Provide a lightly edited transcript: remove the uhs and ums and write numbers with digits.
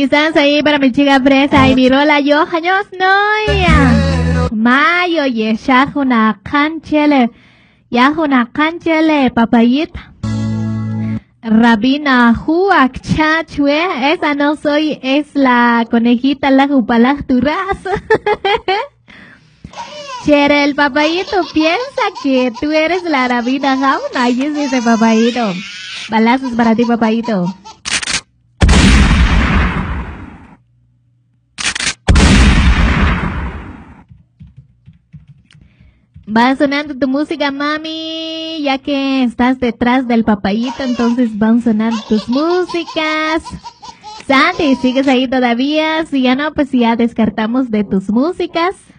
Estás ahí para mi chica fresa y mi rola yo, años no. Mayo y una canchele, papayita. Rabina Huak Chachue, esa no soy, es la conejita la jupalaj tu raza. Chere, el papayito piensa que tú eres la Rabina Jauna, y es ese papayito. Balazos para ti, papayito. Va sonando tu música, mami, ya que estás detrás del papayito, entonces van sonando tus músicas. Santi, ¿sigues ahí todavía? Si ya no, pues ya descartamos de tus músicas.